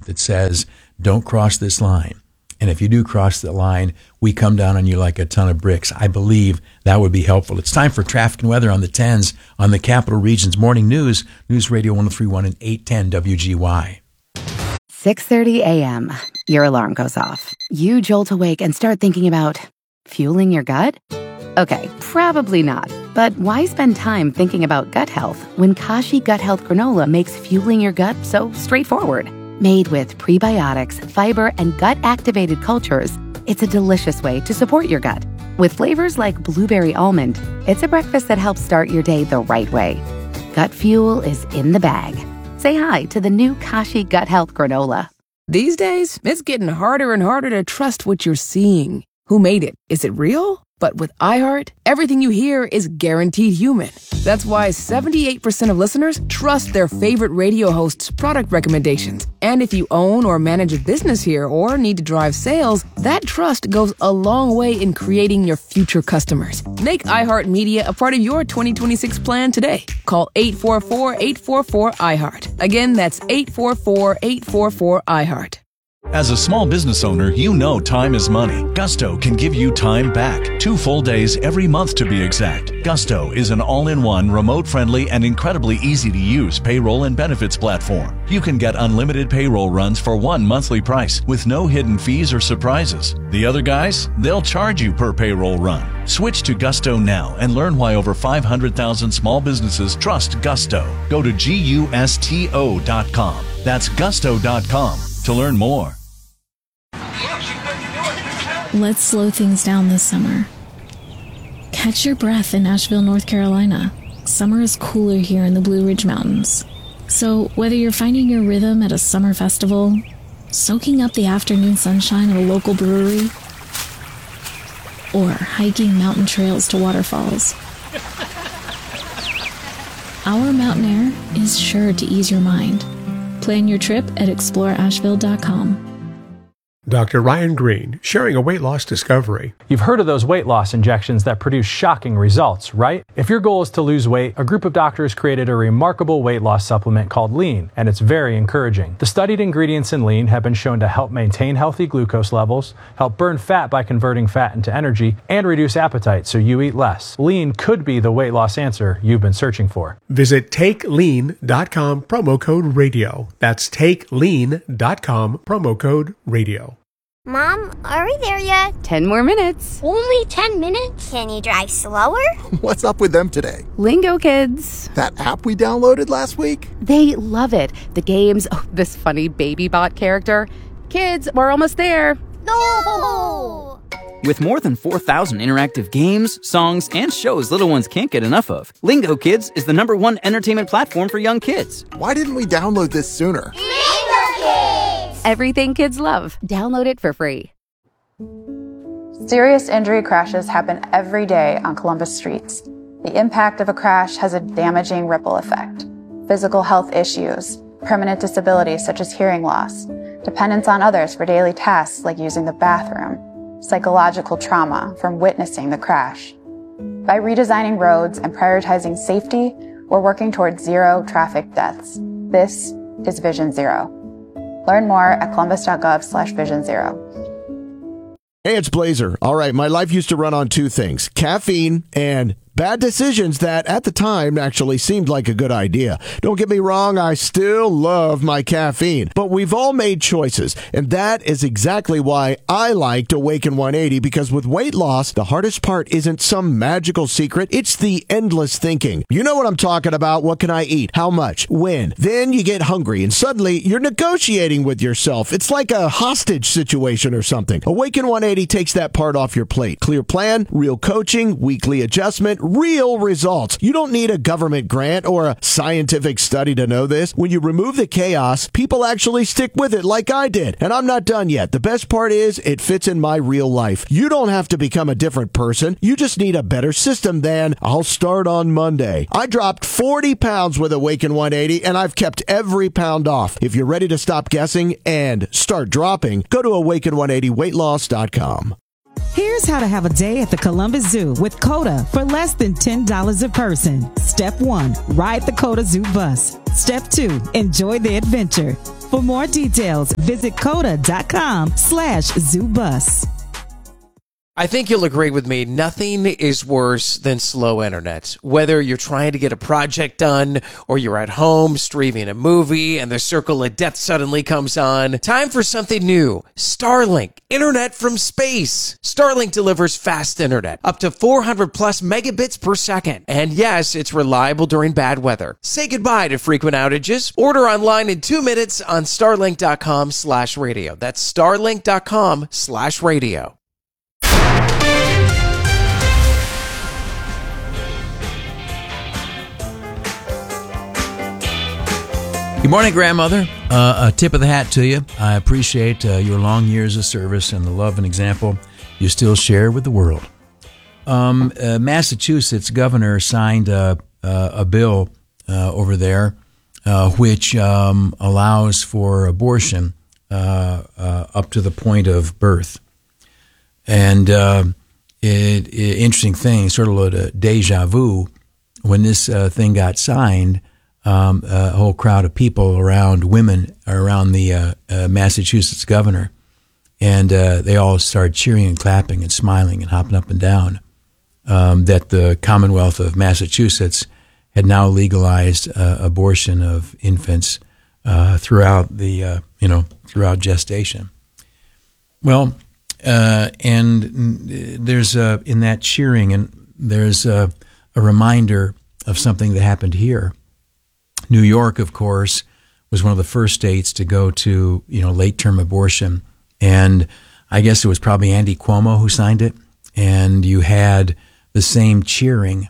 that says, don't cross this line. And if you do cross the line, we come down on you like a ton of bricks. I believe that would be helpful. It's time for traffic and weather on the 10s on the Capital Region's Morning News, News Radio 103.1 and 810 WGY. 6:30 a.m. Your alarm goes off. You jolt awake and start thinking about fueling your gut? Okay, probably not. But why spend time thinking about gut health when Kashi Gut Health Granola makes fueling your gut so straightforward? Made with prebiotics, fiber, and gut-activated cultures, it's a delicious way to support your gut. With flavors like blueberry almond, it's a breakfast that helps start your day the right way. Gut fuel is in the bag. Say hi to the new Kashi Gut Health Granola. These days, it's getting harder and harder to trust what you're seeing. Who made it? Is it real? But with iHeart, everything you hear is guaranteed human. That's why 78% of listeners trust their favorite radio hosts' product recommendations. And if you own or manage a business here or need to drive sales, that trust goes a long way in creating your future customers. Make iHeartMedia a part of your 2026 plan today. Call 844-844-iHeart. Again, that's 844-844-iHeart. As a small business owner, you know time is money. Gusto can give you time back. 2 full days every month to be exact. Gusto is an all-in-one, remote-friendly, and incredibly easy-to-use payroll and benefits platform. You can get unlimited payroll runs for one monthly price with no hidden fees or surprises. The other guys, they'll charge you per payroll run. Switch to Gusto now and learn why over 500,000 small businesses trust Gusto. Go to GUSTO.com. That's Gusto.com to learn more. Let's slow things down this summer. Catch your breath in Asheville, North Carolina. Summer is cooler here in the Blue Ridge Mountains. So whether you're finding your rhythm at a summer festival, soaking up the afternoon sunshine at a local brewery, or hiking mountain trails to waterfalls, our mountain air is sure to ease your mind. Plan your trip at exploreasheville.com. Dr. Ryan Green, sharing a weight loss discovery. You've heard of those weight loss injections that produce shocking results, right? If your goal is to lose weight, a group of doctors created a remarkable weight loss supplement called Lean, and it's very encouraging. The studied ingredients in Lean have been shown to help maintain healthy glucose levels, help burn fat by converting fat into energy, and reduce appetite so you eat less. Lean could be the weight loss answer you've been searching for. Visit TakeLean.com, promo code radio. That's TakeLean.com, promo code radio. Mom, are we there yet? 10 more minutes. Only 10 minutes? Can you drive slower? What's up with them today? Lingo Kids. That app we downloaded last week? They love it. The games, this funny baby bot character. Kids, we're almost there. No! With more than 4,000 interactive games, songs, and shows little ones can't get enough of, Lingo Kids is the #1 entertainment platform for young kids. Why didn't we download this sooner? Lingo Kids! Everything kids love. Download it for free. Serious injury crashes happen every day on Columbus streets. The impact of a crash has a damaging ripple effect. Physical health issues, permanent disabilities such as hearing loss, dependence on others for daily tasks like using the bathroom, psychological trauma from witnessing the crash. By redesigning roads and prioritizing safety, we're working towards zero traffic deaths. This is Vision Zero. Learn more at columbus.gov/Vision Zero. Hey, it's Blazer. All right, my life used to run on 2 things, caffeine and bad decisions that at the time actually seemed like a good idea. Don't get me wrong, I still love my caffeine, but we've all made choices, and that is exactly why I liked Awaken 180, because with weight loss, the hardest part isn't some magical secret, it's the endless thinking. You know what I'm talking about. What can I eat? How much? When? Then you get hungry, and suddenly you're negotiating with yourself. It's like a hostage situation or something. Awaken 180 takes that part off your plate. Clear plan, real coaching, weekly adjustment, real results. You don't need a government grant or a scientific study to know this. When you remove the chaos, people actually stick with it like I did. And I'm not done yet. The best part is it fits in my real life. You don't have to become a different person. You just need a better system than I'll start on Monday. I dropped 40 pounds with Awaken 180 and I've kept every pound off. If you're ready to stop guessing and start dropping, go to awaken180weightloss.com. Here's how to have a day at the Columbus Zoo with CODA for less than $10 a person. Step 1, ride the CODA Zoo bus. Step 2, enjoy the adventure. For more details, visit coda.com/zoobus. I think you'll agree with me, nothing is worse than slow internet. Whether you're trying to get a project done or you're at home streaming a movie and the circle of death suddenly comes on, time for something new. Starlink, internet from space. Starlink delivers fast internet, up to 400 plus megabits per second. And yes, it's reliable during bad weather. Say goodbye to frequent outages. Order online in 2 minutes on starlink.com/radio. That's starlink.com/radio. Good morning, grandmother. A tip of the hat to you. I appreciate your long years of service and the love and example you still share with the world. Massachusetts governor signed a bill over there which allows for abortion up to the point of birth. And interesting thing, sort of a deja vu, when this thing got signed, a whole crowd of people around women around the Massachusetts governor, and they all started cheering and clapping and smiling and hopping up and down that the Commonwealth of Massachusetts had now legalized abortion of infants throughout throughout gestation. Well, and there's in that cheering, and there's a reminder of something that happened here. New York, of course, was one of the first states to go to, late-term abortion. And I guess it was probably Andy Cuomo who signed it. And you had the same cheering.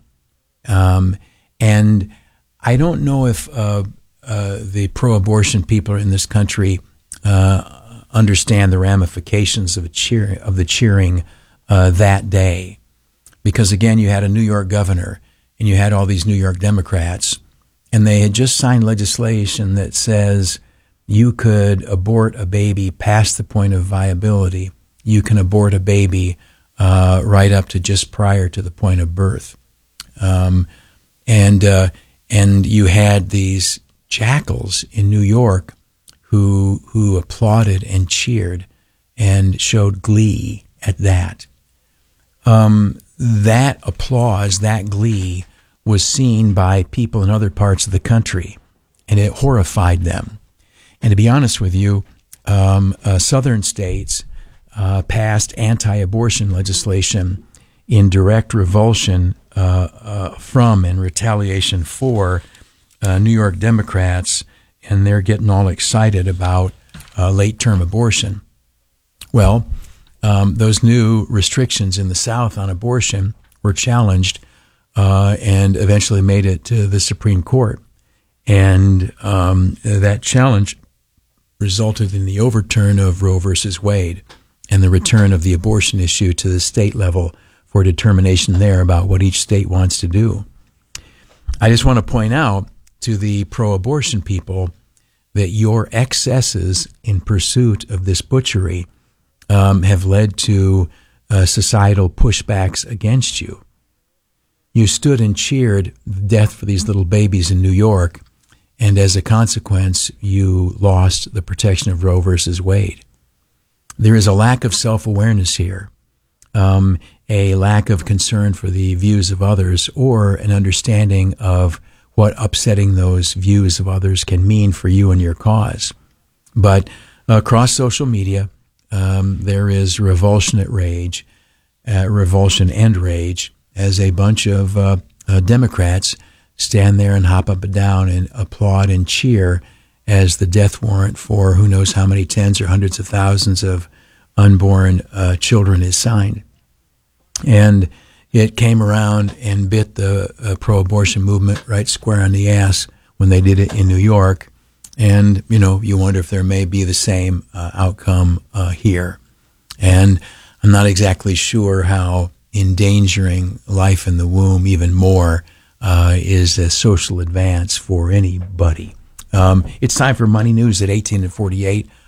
And I don't know if the pro-abortion people in this country understand the ramifications of the cheering that day. Because, again, you had a New York governor, and you had all these New York Democrats, and they had just signed legislation that says you could abort a baby past the point of viability. You can abort a baby right up to just prior to the point of birth. And you had these jackals in New York who applauded and cheered and showed glee at that. That applause, that glee, was seen by people in other parts of the country, and it horrified them. And to be honest with you, southern states passed anti-abortion legislation in direct revulsion from and retaliation for New York Democrats, and they're getting all excited about late-term abortion. Well, those new restrictions in the South on abortion were challenged and eventually made it to the Supreme Court. And that challenge resulted in the overturn of Roe versus Wade and the return of the abortion issue to the state level for determination there about what each state wants to do. I just want to point out to the pro-abortion people that your excesses in pursuit of this butchery have led to societal pushbacks against you. You stood and cheered death for these little babies in New York, and as a consequence, you lost the protection of Roe versus Wade. There is a lack of self-awareness here, a lack of concern for the views of others, or an understanding of what upsetting those views of others can mean for you and your cause. But across social media, there is revulsion and rage, as a bunch of Democrats stand there and hop up and down and applaud and cheer as the death warrant for who knows how many tens or hundreds of thousands of unborn children is signed. And it came around and bit the pro-abortion movement right square on the ass when they did it in New York. And, you wonder if there may be the same outcome here. And I'm not exactly sure how endangering life in the womb even more is a social advance for anybody. It's time for Money News at 18 and 48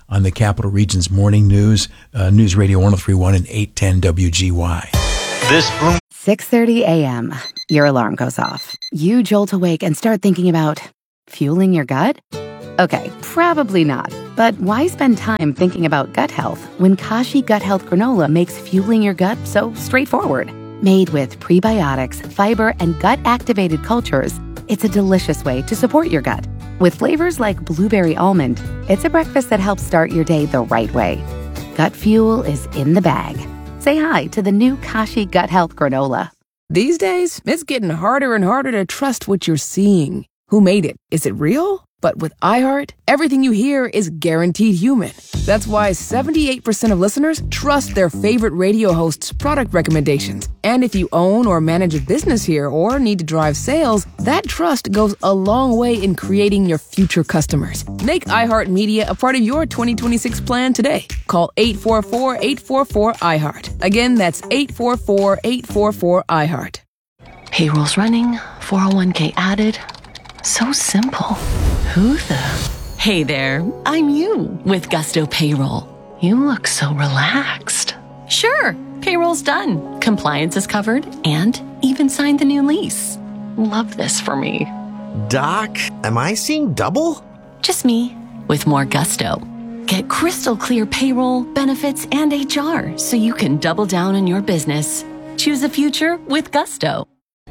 on the Capital Region's Morning News, News Radio 103.1 and 810 WGY. This 6:30 a.m. Your alarm goes off. You jolt awake and start thinking about fueling your gut? Okay, probably not. But why spend time thinking about gut health when Kashi Gut Health Granola makes fueling your gut so straightforward? Made with prebiotics, fiber, and gut-activated cultures, it's a delicious way to support your gut. With flavors like blueberry almond, it's a breakfast that helps start your day the right way. Gut fuel is in the bag. Say hi to the new Kashi Gut Health Granola. These days, it's getting harder and harder to trust what you're seeing. Who made it? Is it real? But with iHeart, everything you hear is guaranteed human. That's why 78% of listeners trust their favorite radio host's product recommendations. And if you own or manage a business here or need to drive sales, that trust goes a long way in creating your future customers. Make iHeartMedia a part of your 2026 plan today. Call 844-844-iHeart. Again, that's 844-844-iHeart. Payroll's running, 401k added. So simple. Who the? Hey there, I'm you with Gusto Payroll. You look so relaxed. Sure, payroll's done. Compliance is covered and even signed the new lease. Love this for me. Doc, am I seeing double? Just me with more Gusto. Get crystal clear payroll, benefits, and HR so you can double down on your business. Choose a future with Gusto.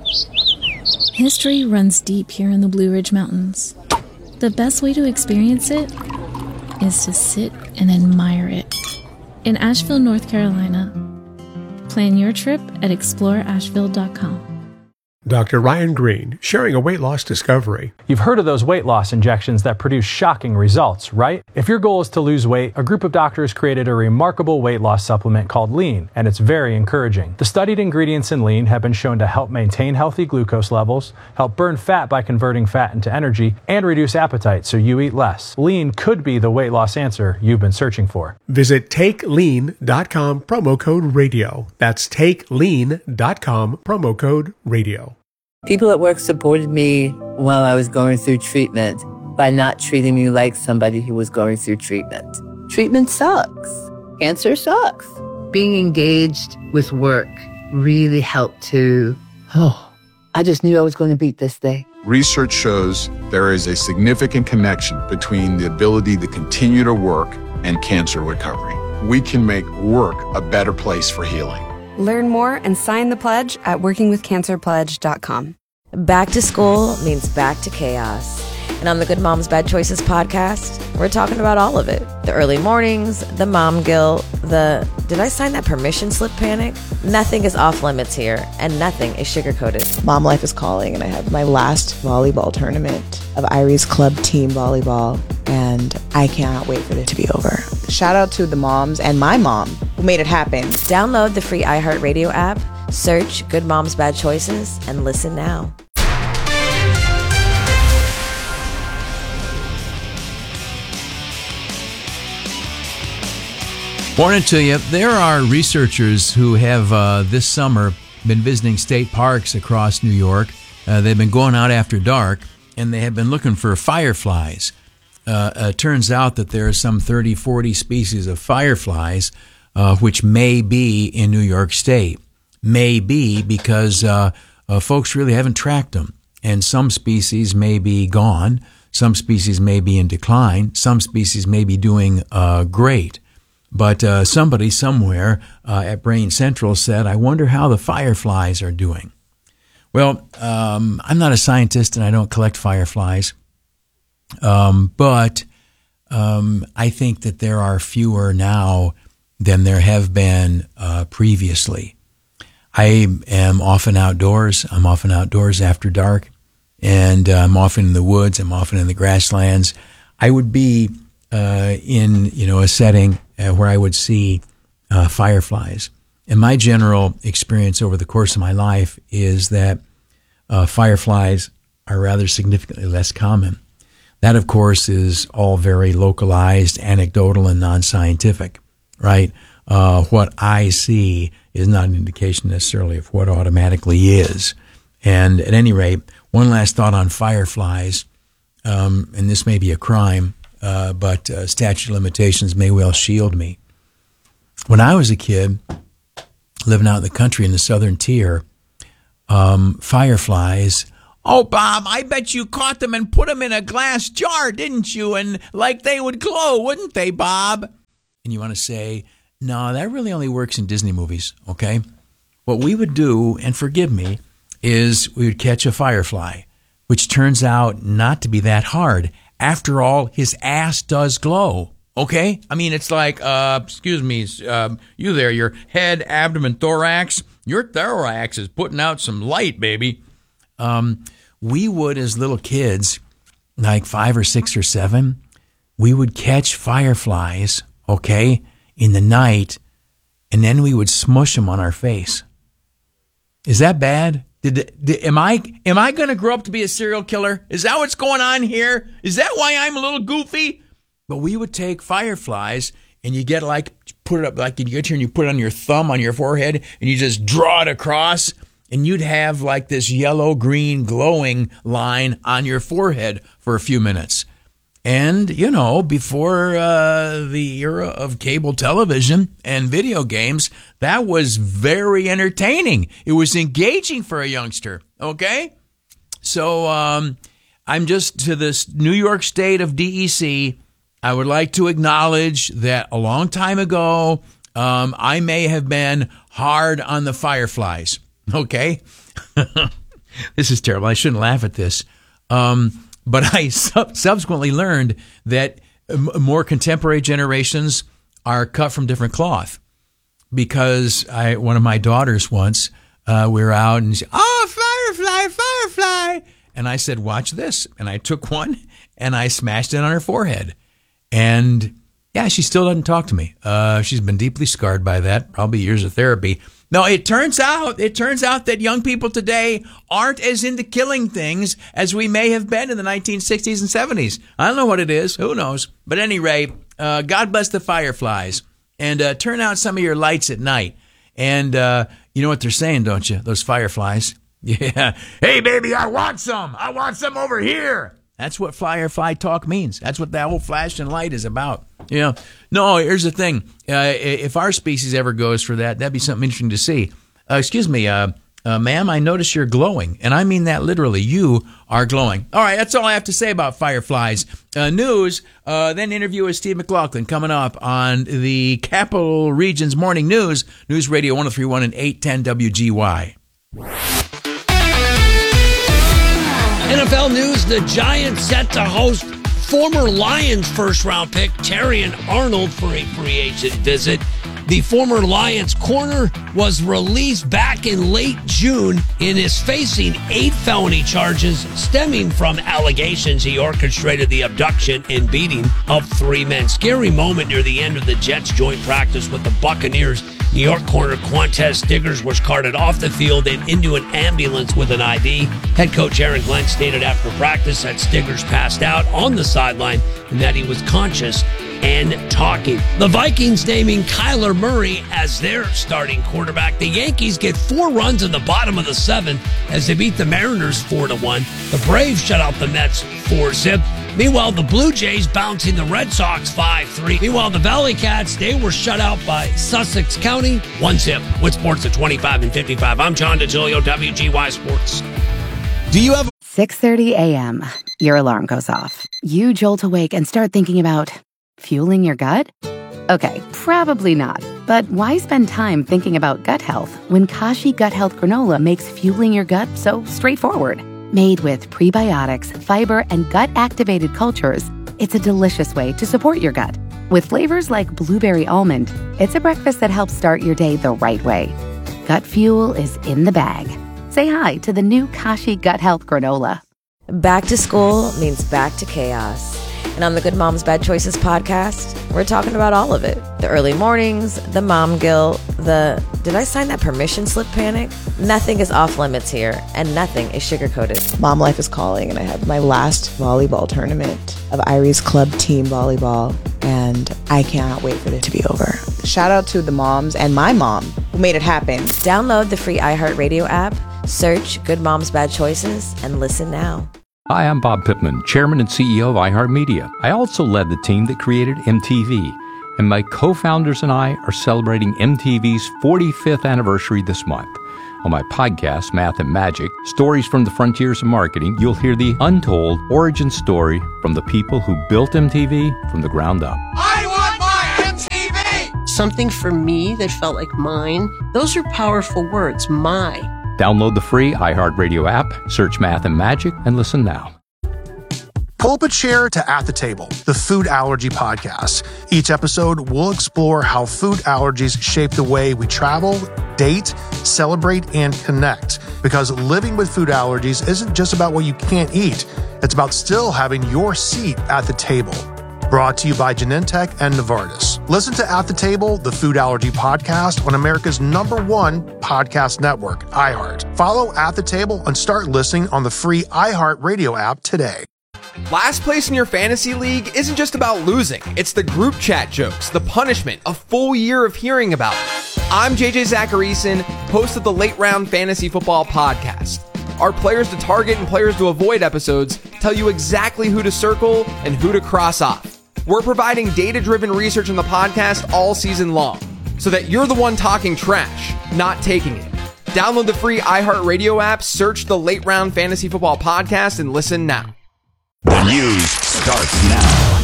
History runs deep here in the Blue Ridge Mountains. The best way to experience it is to sit and admire it. In Asheville, North Carolina. Plan your trip at exploreasheville.com. Dr. Ryan Green, sharing a weight loss discovery. You've heard of those weight loss injections that produce shocking results, right? If your goal is to lose weight, a group of doctors created a remarkable weight loss supplement called Lean, and it's very encouraging. The studied ingredients in Lean have been shown to help maintain healthy glucose levels, help burn fat by converting fat into energy, and reduce appetite so you eat less. Lean could be the weight loss answer you've been searching for. Visit TakeLean.com, promo code radio. That's TakeLean.com, promo code radio. People at work supported me while I was going through treatment by not treating me like somebody who was going through treatment. Treatment sucks. Cancer sucks. Being engaged with work really helped to, I just knew I was going to beat this thing. Research shows there is a significant connection between the ability to continue to work and cancer recovery. We can make work a better place for healing. Learn more and sign the pledge at workingwithcancerpledge.com. Back to school means back to chaos. And on the Good Moms Bad Choices podcast, we're talking about all of it. The early mornings, the mom guilt, the did I sign that permission slip panic? Nothing is off limits here, and nothing is sugar-coated. Mom life is calling, and I have my last volleyball tournament of Irie's club team volleyball, and I cannot wait for it to be over. Shout out to the moms and my mom who made it happen. Download the free iHeartRadio app, search Good Moms Bad Choices, and listen now. Morning to you. There are researchers who have this summer been visiting state parks across New York. They've been going out after dark, and they have been looking for fireflies. Turns out that there are some 30, 40 species of fireflies, which may be in New York State. May be because folks really haven't tracked them. And some species may be gone. Some species may be in decline. Some species may be doing great. But somebody somewhere at Brain Central said, I wonder how the fireflies are doing. Well, I'm not a scientist and I don't collect fireflies. But I think that there are fewer now than there have been previously. I am often outdoors. I'm often outdoors after dark. And I'm often in the woods. I'm often in the grasslands. I would be in a setting where I would see fireflies. And my general experience over the course of my life is that fireflies are rather significantly less common. That, of course, is all very localized, anecdotal, and non-scientific, right? What I see is not an indication necessarily of what automatically is. And at any rate, one last thought on fireflies, and this may be a crime. but statute of limitations may well shield me. When I was a kid, living out in the country in the southern tier, fireflies. Oh, Bob, I bet you caught them and put them in a glass jar, didn't you? And like they would glow, wouldn't they, Bob? And you want to say, no, that really only works in Disney movies, okay? What we would do, and forgive me, is we would catch a firefly, which turns out not to be that hard. After all, his ass does glow, okay? I mean, it's like, excuse me, you there, your head, abdomen, thorax. Your thorax is putting out some light, baby. We would, as little kids, like 5 or 6 or 7, we would catch fireflies, okay, in the night, and then we would smush them on our face. Is that bad? Am I going to grow up to be a serial killer? Is that what's going on here? Is that why I'm a little goofy? But we would take fireflies, and you get put it up, like you get here and you put it on your thumb on your forehead, and you just draw it across, and you'd have like this yellow-green glowing line on your forehead for a few minutes. And, you know, before the era of cable television and video games, that was very entertaining. It was engaging for a youngster, okay? So I'm just to this New York State of DEC. I would like to acknowledge that a long time ago, I may have been hard on the fireflies. Okay? This is terrible. I shouldn't laugh at this. But I subsequently learned that more contemporary generations are cut from different cloth. Because one of my daughters once, we were out and she said, oh, firefly. And I said, watch this. And I took one and I smashed it on her forehead. And yeah, she still doesn't talk to me. She's been deeply scarred by that, probably years of therapy. No, it turns out that young people today aren't as into killing things as we may have been in the 1960s and 70s. I don't know what it is. Who knows? But at any rate, God bless the fireflies. And turn out some of your lights at night. And you know what they're saying, don't you? Those fireflies. Yeah. Hey, baby, I want some. I want some over here. That's what firefly talk means. That's what that whole flash and light is about. Yeah. No, here's the thing. If our species ever goes for that, that'd be something interesting to see. Excuse me, ma'am, I notice you're glowing. And I mean that literally. You are glowing. All right, that's all I have to say about fireflies. News, then interview with Steve McLaughlin coming up on the Capital Region's Morning News, News Radio 103.1 and 810 WGY. NFL news, the Giants set to host former Lions first-round pick Terrion Arnold for a free agent visit. The former Lions corner was released back in late June and is facing 8 felony charges stemming from allegations he orchestrated the abduction and beating of 3 men. Scary moment near the end of the Jets' joint practice with the Buccaneers. New York corner Quantez Stiggers was carted off the field and into an ambulance with an IV. Head coach Aaron Glenn stated after practice that Stiggers passed out on the sideline and that he was conscious and talking. The Vikings naming Kyler Murray as their starting quarterback. The Yankees get 4 runs in the bottom of the 7th as they beat the Mariners 4-1. The Braves shut out the Mets 4-zip. Meanwhile, the Blue Jays bouncing the Red Sox 5-3. Meanwhile, the Valley Cats, they were shut out by Sussex County 1-zip. With sports at 25 and 55, I'm John DeGilio, WGY Sports. Do you have 6:30 a.m. Your alarm goes off. You jolt awake and start thinking about fueling your gut? Okay, probably not. But why spend time thinking about gut health when Kashi Gut Health Granola makes fueling your gut so straightforward? Made with prebiotics, fiber, and gut-activated cultures, it's a delicious way to support your gut. With flavors like blueberry almond, it's a breakfast that helps start your day the right way. Gut fuel is in the bag. Say hi to the new Kashi Gut Health Granola. Back to school means back to chaos. And on the Good Moms Bad Choices podcast, we're talking about all of it. The early mornings, the mom guilt, the did I sign that permission slip panic? Nothing is off limits here, and nothing is sugar-coated. Mom life is calling, and I have my last volleyball tournament of Iris Club Team Volleyball, and I cannot wait for it to be over. Shout out to the moms and my mom who made it happen. Download the free iHeartRadio app, search Good Moms Bad Choices, and listen now. Hi, I'm Bob Pittman, Chairman and CEO of iHeartMedia. I also led the team that created MTV, and my co-founders and I are celebrating MTV's 45th anniversary this month. On my podcast, Math and Magic, Stories from the Frontiers of Marketing, you'll hear the untold origin story from the people who built MTV from the ground up. I want my MTV! Something for me that felt like mine. Those are powerful words, my. Download the free iHeartRadio app, search Math and Magic, and listen now. Pull up a chair to At the Table, the food allergy podcast. Each episode, we'll explore how food allergies shape the way we travel, date, celebrate, and connect. Because living with food allergies isn't just about what you can't eat. It's about still having your seat at the table. Brought to you by Genentech and Novartis. Listen to At the Table, the food allergy podcast on America's #1 podcast network, iHeart. Follow At the Table and start listening on the free iHeart Radio app today. Last place in your fantasy league isn't just about losing. It's the group chat jokes, the punishment, a full year of hearing about it. I'm JJ Zacharyson, host of the Late Round Fantasy Football Podcast. Our players to target and players to avoid episodes tell you exactly who to circle and who to cross off. We're providing data-driven research in the podcast all season long, so that you're the one talking trash, not taking it. Download the free iHeartRadio app, search the Late Round Fantasy Football Podcast, and listen now. The news starts now.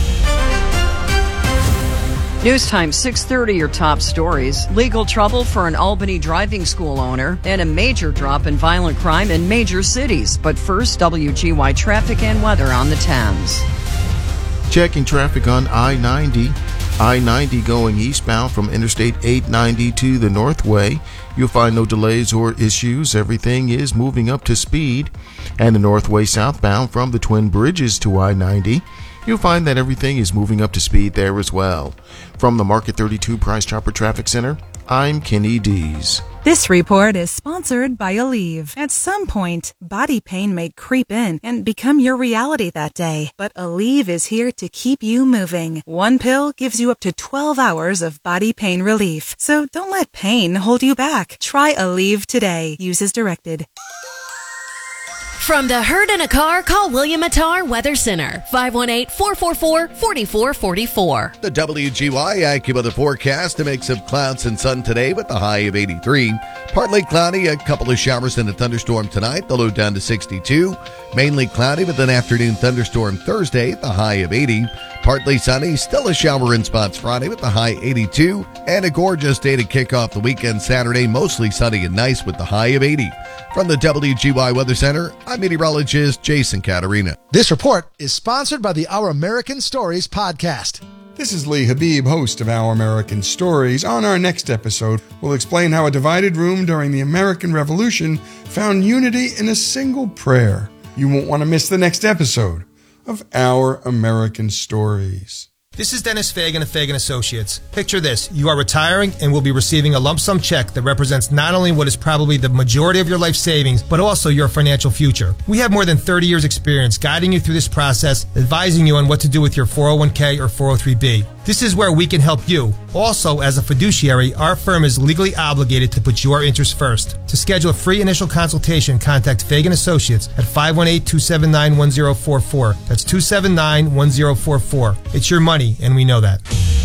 News time 6:30, your top stories. Legal trouble for an Albany driving school owner and a major drop in violent crime in major cities. But first, WGY traffic and weather on the Thames. Checking traffic on I-90. I-90 going eastbound from Interstate 890 to the Northway. You'll find no delays or issues. Everything is moving up to speed. And the Northway southbound from the Twin Bridges to I-90. You'll find that everything is moving up to speed there as well. From the Market 32 Price Chopper Traffic Center, I'm Kenny Dees. This report is sponsored by Aleve. At some point, body pain may creep in and become your reality that day. But Aleve is here to keep you moving. One pill gives you up to 12 hours of body pain relief. So don't let pain hold you back. Try Aleve today. Use as directed. From the herd in a car, call William Attar Weather Center, 518-444-4444. The WGY AccuWeather forecast, a mix of clouds and sun today with the high of 83. Partly cloudy, a couple of showers and a thunderstorm tonight, the low down to 62. Mainly cloudy with an afternoon thunderstorm Thursday, the high of 80. Partly sunny, still a shower in spots Friday with the high 82. And a gorgeous day to kick off the weekend Saturday, mostly sunny and nice with the high of 80. From the WGY Weather Center, I'm meteorologist Jason Caterina. This report is sponsored by the Our American Stories podcast. This is Lee Habib, host of Our American Stories. On our next episode, we'll explain how a divided room during the American Revolution found unity in a single prayer. You won't want to miss the next episode of Our American Stories. This is Dennis Fagan of Fagan Associates. Picture this. You are retiring and will be receiving a lump sum check that represents not only what is probably the majority of your life savings, but also your financial future. We have more than 30 years experience guiding you through this process, advising you on what to do with your 401k or 403b. This is where we can help you. Also, as a fiduciary, our firm is legally obligated to put your interests first. To schedule a free initial consultation, contact Fagan Associates at 518-279-1044. That's 279-1044. It's your money, and we know that.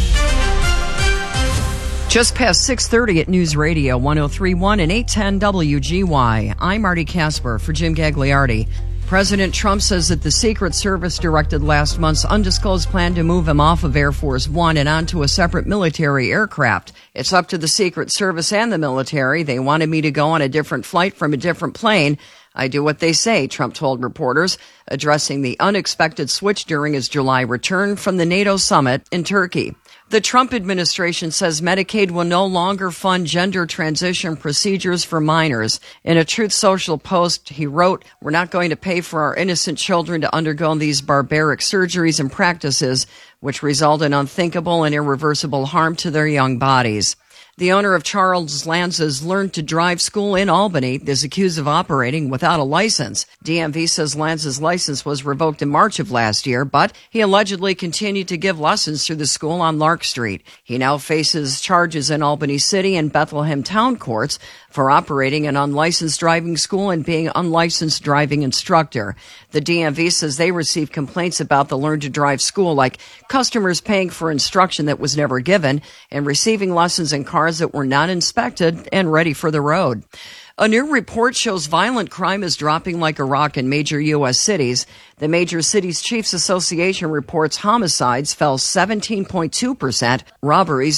Just past 6:30 at News Radio 103.1 and 810 WGY. I'm Marty Casper for Jim Gagliardi. President Trump says that the Secret Service directed last month's undisclosed plan to move him off of Air Force One and onto a separate military aircraft. It's up to the Secret Service and the military. They wanted me to go on a different flight from a different plane. I do what they say, Trump told reporters, addressing the unexpected switch during his July return from the NATO summit in Turkey. The Trump administration says Medicaid will no longer fund gender transition procedures for minors. In a Truth Social post, he wrote, "We're not going to pay for our innocent children to undergo these barbaric surgeries and practices, which result in unthinkable and irreversible harm to their young bodies." The owner of Charles Lance's Learn to Drive school in Albany is accused of operating without a license. DMV says Lance's license was revoked in March of last year, but he allegedly continued to give lessons through the school on Lark Street. He now faces charges in Albany City and Bethlehem Town Courts for operating an unlicensed driving school and being unlicensed driving instructor. The DMV says they received complaints about the Learn to Drive school, like customers paying for instruction that was never given and receiving lessons in cars that were not inspected and ready for the road. A new report shows violent crime is dropping like a rock in major U.S. cities. The Major Cities Chiefs Association reports homicides fell 17.2%, robberies